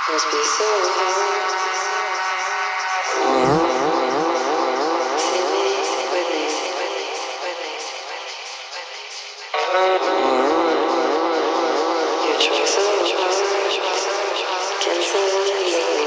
Must be so hard. See me with me. You try so hard. Can't say